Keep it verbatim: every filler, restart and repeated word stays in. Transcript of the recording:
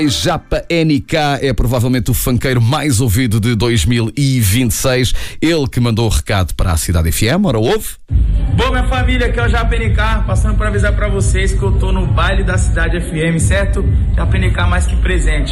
Japa N K é provavelmente o funkeiro mais ouvido de dois mil e vinte e seis. Ele que mandou o recado para a Cidade F M. Ora, ouve? Bom, minha família, aqui é o Japa N K, passando para avisar para vocês que eu tô no baile da Cidade F M, certo? Japa N K mais que presente.